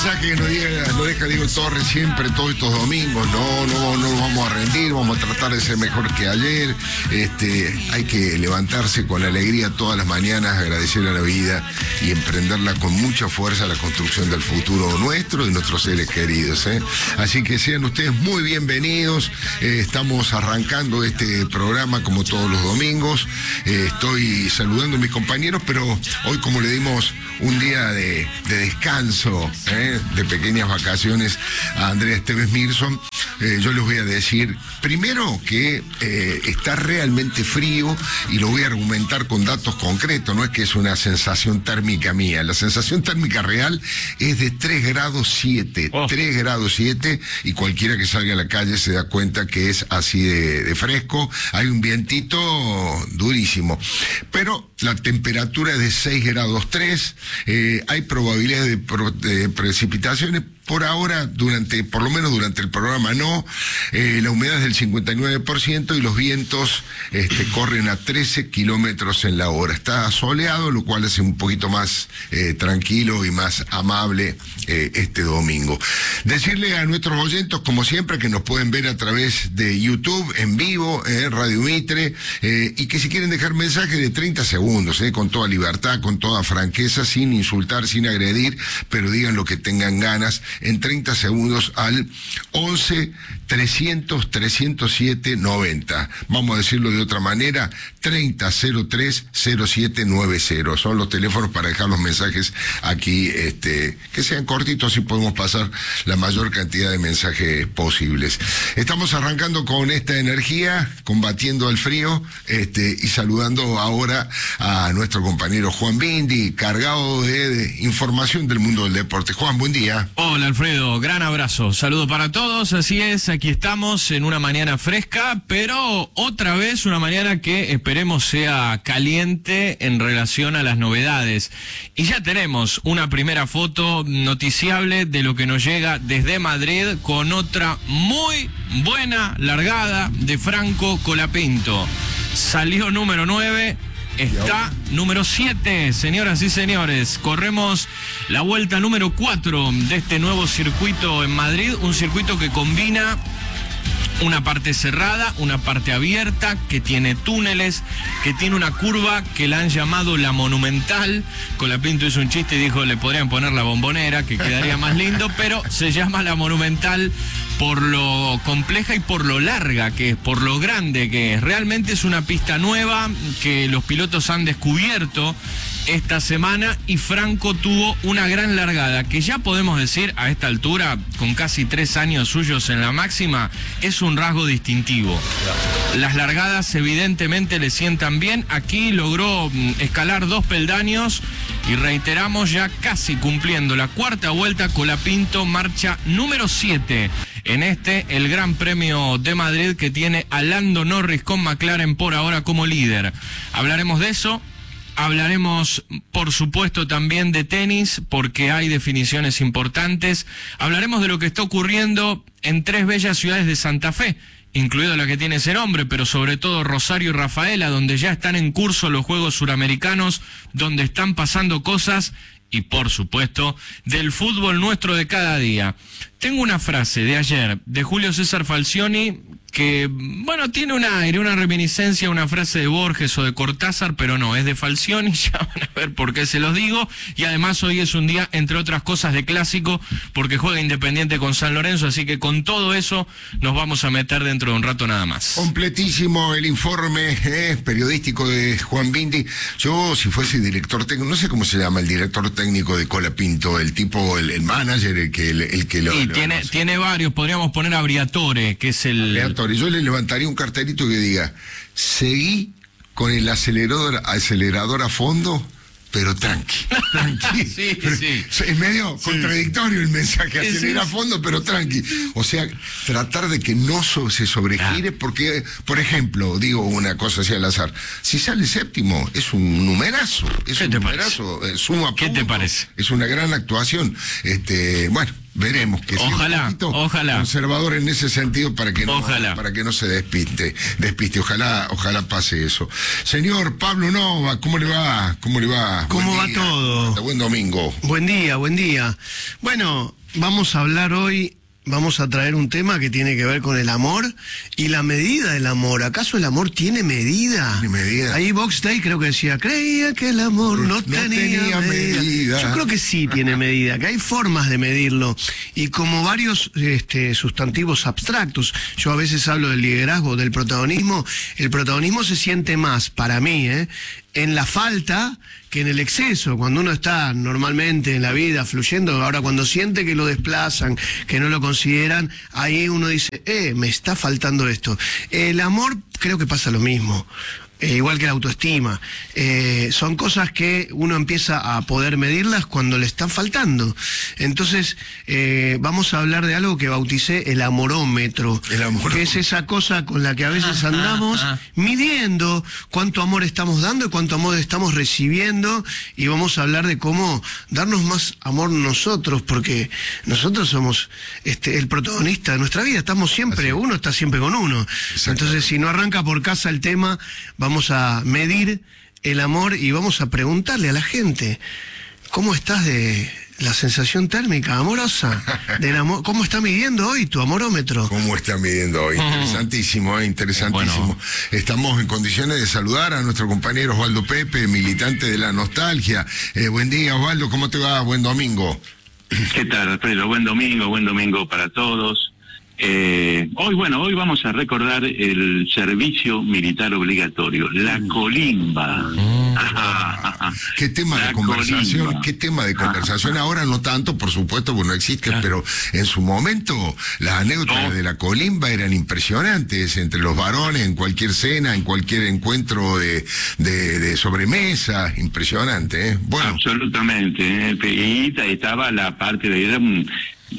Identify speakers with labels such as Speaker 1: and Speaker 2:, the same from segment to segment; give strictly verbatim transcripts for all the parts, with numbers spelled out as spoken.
Speaker 1: mensaje que nos, diga, nos deja Diego Torres siempre, todos estos domingos. No, no, no nos vamos a rendir, vamos a tratar de ser mejor que ayer. Este, hay que levantarse con alegría todas las mañanas, agradecer a la vida y emprenderla con mucha fuerza la construcción del futuro nuestro y nuestros seres queridos, ¿eh? Así que sean ustedes muy bienvenidos. Eh, estamos arrancando este programa como todos los domingos. Eh, estoy saludando a mis compañeros, pero hoy, como le dimos un día de, de descanso, ¿eh? de pequeñas vacaciones a Andrea Esteves Mirson, eh, yo les voy a decir primero que eh, está realmente frío y lo voy a argumentar con datos concretos. No es que es una sensación térmica mía, la sensación térmica real es de tres grados siete, oh. tres grados siete, y cualquiera que salga a la calle se da cuenta que es así de, de fresco. Hay un vientito durísimo, pero la temperatura es de seis grados tres. Eh, hay probabilidades de, pro, de precipitaciones. Por ahora, durante, por lo menos durante el programa no, eh, la humedad es del cincuenta y nueve por ciento y los vientos este, corren a trece kilómetros en la hora. Está soleado, lo cual hace un poquito más eh, tranquilo y más amable eh, este domingo. Decirle a nuestros oyentes, como siempre, que nos pueden ver a través de YouTube, en vivo, en eh, Radio Mitre, eh, y que si quieren dejar mensajes de treinta segundos, eh, con toda libertad, con toda franqueza, sin insultar, sin agredir, pero digan lo que tengan ganas, en treinta segundos al once, trescientos, trescientos siete, noventa. Vamos a decirlo de otra manera, treinta, cero tres, cero siete nueve cero. Son los teléfonos para dejar los mensajes aquí, este, que sean cortitos y podemos pasar la mayor cantidad de mensajes posibles. Estamos arrancando con esta energía, combatiendo el frío, este, y saludando ahora a nuestro compañero Juan Bindi, cargado de, de información del mundo del deporte. Juan, buen día.
Speaker 2: Hola Alfredo, gran abrazo, saludo para todos, así es, aquí estamos en una mañana fresca, pero otra vez una mañana que esperemos sea caliente en relación a las novedades. Y ya tenemos una primera foto noticiable de lo que nos llega desde Madrid con otra muy buena largada de Franco Colapinto. Salió número nueve. Está número siete, señoras y señores. Corremos la vuelta número cuatro de este nuevo circuito en Madrid, un circuito que combina una parte cerrada, una parte abierta, que tiene túneles, que tiene una curva que la han llamado la Monumental. Colapinto hizo un chiste y dijo, le podrían poner la Bombonera, que quedaría más lindo, pero se llama la Monumental por lo compleja y por lo larga que es, por lo grande que es. Realmente es una pista nueva que los pilotos han descubierto esta semana y Franco tuvo una gran largada que ya podemos decir a esta altura, con casi tres años suyos en la máxima, es un rasgo distintivo. Las largadas evidentemente le sientan bien. Aquí logró escalar dos peldaños y reiteramos, ya casi cumpliendo la cuarta vuelta, Colapinto marcha número siete en este, el Gran Premio de Madrid, que tiene a Lando Norris con McLaren por ahora como líder. Hablaremos de eso. Hablaremos, por supuesto, también de tenis, porque hay definiciones importantes. Hablaremos de lo que está ocurriendo en tres bellas ciudades de Santa Fe, incluido la que tiene ese nombre, pero sobre todo Rosario y Rafaela, donde ya están en curso los Juegos Suramericanos, donde están pasando cosas, y por supuesto, del fútbol nuestro de cada día. Tengo una frase de ayer de Julio César Falcioni que, bueno, tiene un aire, una reminiscencia, una frase de Borges o de Cortázar, pero no, es de Falcioni, ya van a ver por qué se los digo, y además hoy es un día, entre otras cosas, de clásico, porque juega Independiente con San Lorenzo, así que con todo eso nos vamos a meter dentro de un rato nada más.
Speaker 1: Completísimo el informe eh, periodístico de Juan Bindi. Yo, si fuese director técnico, no sé cómo se llama el director técnico de Colapinto, el tipo, el, el manager, el que, el, el que lo...
Speaker 2: Sí,
Speaker 1: lo,
Speaker 2: tiene,
Speaker 1: no
Speaker 2: tiene varios, podríamos poner a Briatore, que es el...
Speaker 1: Briatore. Yo le levantaría un cartelito que diga, seguí con el acelerador, acelerador a fondo, pero tranqui, tranqui.
Speaker 2: Sí, sí.
Speaker 1: Es medio
Speaker 2: sí.
Speaker 1: contradictorio el mensaje,
Speaker 2: sí,
Speaker 1: acelera
Speaker 2: sí.
Speaker 1: a fondo, pero tranqui. O sea, tratar de que no so, se sobregire, ah. porque, por ejemplo, digo una cosa así al azar, si sale séptimo, es un numerazo, es un numerazo, es un
Speaker 2: ¿Qué te parece?
Speaker 1: Es una gran actuación. Este, bueno. Veremos que sea
Speaker 2: Ojalá,
Speaker 1: un poquito
Speaker 2: ojalá.
Speaker 1: conservador en ese sentido para que no,
Speaker 2: Ojalá.
Speaker 1: para que no se despiste, despiste. Ojalá, ojalá pase eso. Señor Pablo Nova, ¿cómo le va? ¿Cómo le va?
Speaker 3: ¿Cómo
Speaker 1: Buen
Speaker 3: va
Speaker 1: día.
Speaker 3: todo?
Speaker 1: Buen domingo.
Speaker 3: Buen día, buen día. Bueno, vamos a hablar hoy, vamos a traer un tema que tiene que ver con el amor y la medida del amor. ¿Acaso el amor tiene medida?
Speaker 1: Tiene medida.
Speaker 3: Ahí Box Day creo que decía, creía que el amor no,
Speaker 1: No
Speaker 3: tenía,
Speaker 1: tenía
Speaker 3: medida.
Speaker 1: medida.
Speaker 3: Yo creo que sí tiene medida, que hay formas de medirlo. Y como varios este, sustantivos abstractos, yo a veces hablo del liderazgo, del protagonismo, el protagonismo se siente más, para mí, ¿eh? en la falta que en el exceso. Cuando uno está normalmente en la vida fluyendo, ahora cuando siente que lo desplazan, que no lo consideran, ahí uno dice, eh, me está faltando esto. El amor creo que pasa lo mismo. Eh, igual que la autoestima, eh, son cosas que uno empieza a poder medirlas cuando le están faltando. Entonces, eh, vamos a hablar de algo que bauticé el amorómetro,
Speaker 1: El amorómetro.
Speaker 3: que es esa cosa con la que a veces andamos midiendo cuánto amor estamos dando y cuánto amor estamos recibiendo, y vamos a hablar de cómo darnos más amor nosotros, porque nosotros somos este, el protagonista de nuestra vida, estamos siempre, uno está siempre con uno. Entonces, si no arranca por casa el tema, vamos a medir el amor y vamos a preguntarle a la gente, ¿cómo estás de la sensación térmica amorosa? Del amor, ¿cómo está midiendo hoy tu amorómetro?
Speaker 1: ¿Cómo está midiendo hoy? Interesantísimo, eh, interesantísimo.
Speaker 2: Bueno.
Speaker 1: Estamos en condiciones de saludar a nuestro compañero Osvaldo Pepe, militante de la nostalgia. Eh, buen día, Osvaldo, ¿cómo te va? Buen domingo.
Speaker 4: ¿Qué tal, Alfredo? Buen domingo, buen domingo para todos. Eh, hoy, bueno, hoy vamos a recordar el servicio militar obligatorio, la colimba.
Speaker 1: Ah, qué tema
Speaker 4: La
Speaker 1: de conversación,
Speaker 4: colimba.
Speaker 1: qué tema de conversación. Ahora no tanto, por supuesto, porque no existe,
Speaker 2: Claro.
Speaker 1: pero en su momento las anécdotas
Speaker 4: No.
Speaker 1: de la colimba eran impresionantes entre los varones, en cualquier cena, en cualquier encuentro de, de, de sobremesa, impresionante, ¿eh? Bueno,
Speaker 4: Absolutamente. ¿eh? Y estaba la parte de... Era un,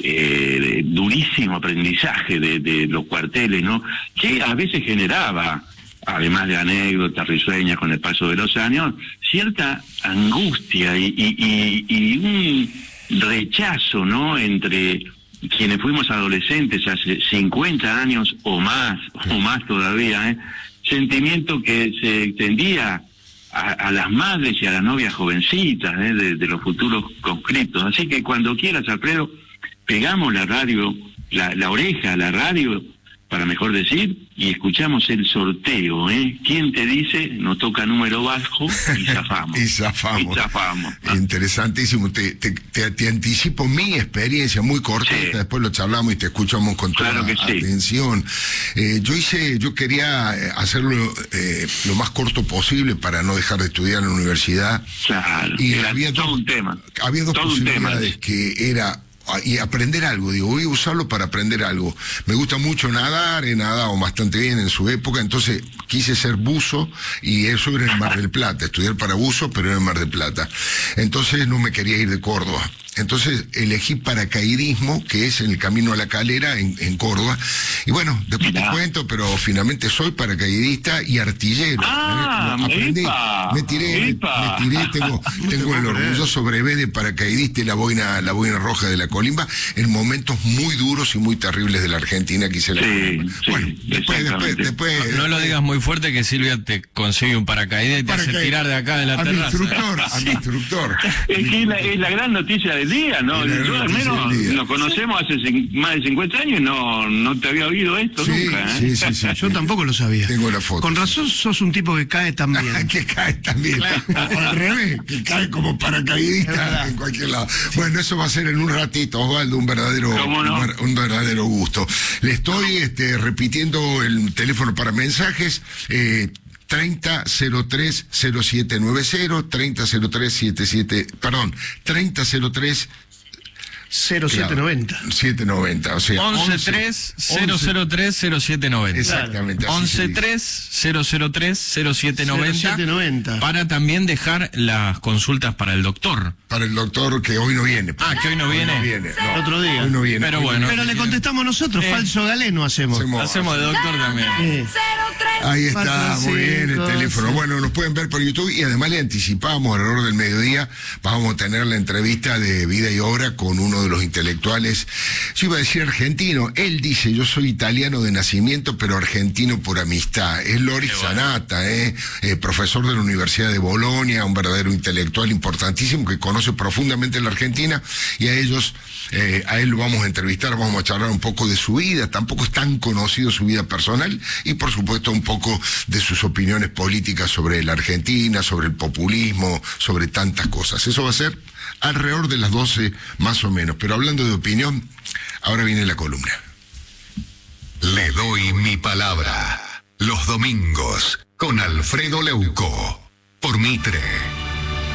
Speaker 4: eh, durísimo aprendizaje de, de los cuarteles, ¿no? Que a veces generaba, además de anécdotas risueñas con el paso de los años, cierta angustia y, y, y, y un rechazo, ¿no? Entre quienes fuimos adolescentes hace cincuenta años o más, o más todavía, ¿eh? Sentimiento que se extendía a, a las madres y a las novias jovencitas, ¿eh? de, de los futuros conscriptos. Así que cuando quieras, Alfredo, pegamos la radio, la, la oreja a la radio, para mejor decir, y escuchamos el sorteo, ¿eh? ¿Quién te dice? Nos toca número bajo y zafamos.
Speaker 1: y zafamos.
Speaker 4: Y zafamos.
Speaker 1: Interesantísimo. Te, te, te, te anticipo mi experiencia muy cortita,
Speaker 4: Sí.
Speaker 1: después lo charlamos y te escuchamos con toda
Speaker 4: Claro que sí.
Speaker 1: atención. Eh, yo hice, yo quería eh, hacerlo eh, lo más corto posible para no dejar de estudiar en la universidad.
Speaker 4: Claro,
Speaker 1: Y
Speaker 4: era
Speaker 1: había
Speaker 4: todo
Speaker 1: dos,
Speaker 4: un tema.
Speaker 1: había dos
Speaker 4: todo un tema.
Speaker 1: posibilidades, que era ah, y aprender algo, digo, voy a usarlo para aprender algo. Me gusta mucho nadar, he nadado bastante bien en su época, entonces quise ser buzo, y eso era en Mar del Plata, estudiar para buzo, pero era en Mar del Plata. Entonces no me quería ir de Córdoba. Entonces elegí paracaidismo, que es en el Camino a la Calera, en, en Córdoba. Y bueno, después
Speaker 4: Mirá.
Speaker 1: te cuento, pero finalmente soy paracaidista y artillero.
Speaker 4: Ah,
Speaker 1: Eh, aprendí,
Speaker 4: epa,
Speaker 1: me tiré, me,
Speaker 4: epa.
Speaker 1: me tiré, tengo, tengo el orgulloso brevet de paracaidista y la boina, la boina roja de la colimba, en momentos muy duros y muy terribles de la Argentina que hice la
Speaker 4: Sí,
Speaker 1: colimba.
Speaker 4: sí,
Speaker 1: Bueno, después, después,
Speaker 4: exactamente.
Speaker 1: después.
Speaker 2: No lo digas muy fuerte, que Silvia te consigue un paracaídas y te hace
Speaker 1: Paracaid-
Speaker 2: tirar de acá de la
Speaker 1: a mi
Speaker 2: terraza.
Speaker 1: instructor, a mi instructor.
Speaker 4: Es que es la, es la gran noticia del día, ¿no?
Speaker 1: Es la gran
Speaker 4: Yo al
Speaker 1: noticia
Speaker 4: menos
Speaker 1: del día.
Speaker 4: nos conocemos hace cin- más de cincuenta años y no, no te había oído esto
Speaker 1: Sí,
Speaker 4: nunca, ¿eh?
Speaker 1: sí, sí, sí.
Speaker 3: Yo tampoco lo sabía.
Speaker 1: Tengo la foto.
Speaker 3: Con razón sos un tipo que cae tan bien.
Speaker 1: Que cae también. O al revés, que cae como paracaidista en cualquier lado. Bueno, eso va a ser en un ratito, Osvaldo, un verdadero,
Speaker 4: ¿Cómo no?
Speaker 1: un, ver- un verdadero gusto. Le estoy este, repitiendo el teléfono para mensajes. Eh, treinta cero tres cero siete nueve cero, treinta cero tres setenta y siete, perdón, treinta cero tres
Speaker 3: cero siete noventa.
Speaker 1: siete noventa, o sea,
Speaker 2: once tres cero cero tres cero siete noventa.
Speaker 1: Exactamente. así se
Speaker 2: once
Speaker 1: dice.
Speaker 2: tres cero cero tres cero siete noventa.
Speaker 3: cero siete noventa.
Speaker 2: Para también dejar las consultas para el doctor.
Speaker 1: Para el doctor que hoy no viene.
Speaker 2: Ah, que hoy no viene.
Speaker 1: No viene. no.
Speaker 3: Otro día.
Speaker 1: Hoy no viene.
Speaker 2: Pero
Speaker 1: Hoy no
Speaker 2: bueno.
Speaker 1: viene.
Speaker 3: Pero le contestamos nosotros,
Speaker 2: Eh,
Speaker 3: falso galeno hacemos.
Speaker 1: Hacemos-
Speaker 2: Hacemos de doctor también.
Speaker 3: Eh.
Speaker 5: cero tres
Speaker 1: Ahí está,
Speaker 3: Cuatro,
Speaker 1: muy bien el
Speaker 3: cinco,
Speaker 1: teléfono.
Speaker 3: sí.
Speaker 1: Bueno, nos pueden ver por YouTube y además le anticipamos alrededor del mediodía. Vamos a tener la entrevista de vida y obra con uno de los intelectuales, yo iba a decir argentino. Él dice, yo soy italiano de nacimiento, pero argentino por amistad. Es Loris
Speaker 2: Qué bueno.
Speaker 1: Zanata, ¿eh? Eh, profesor de la Universidad de Bolonia, un verdadero intelectual importantísimo que conoce profundamente la Argentina, y a ellos, eh, a él lo vamos a entrevistar, vamos a charlar un poco de su vida. Tampoco es tan conocido su vida personal, y por supuesto un poco de sus opiniones políticas sobre la Argentina, sobre el populismo, sobre tantas cosas. Eso va a ser alrededor de las doce más o menos. Pero hablando de opinión, ahora viene la columna.
Speaker 5: Le doy mi palabra. Los domingos con Alfredo Leuco. Por Mitre.